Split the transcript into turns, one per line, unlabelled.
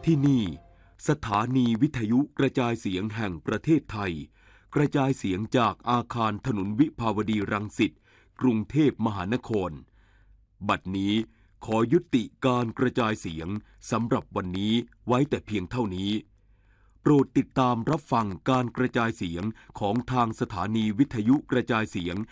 ที่นี่สถานีวิทยุกระจายเสียงแห่งประเทศไทยกระจายเสียงจากอาคารถนนวิภาวดีรังสิตกรุงเทพมหานครบัดนี้ขอยุติการกระจายเสียงสำหรับวันนี้ไว้แต่เพียงเท่านี้โปรดติดตามรับฟังการกระจายเสียงของทางสถานีวิทยุกระจายเสียง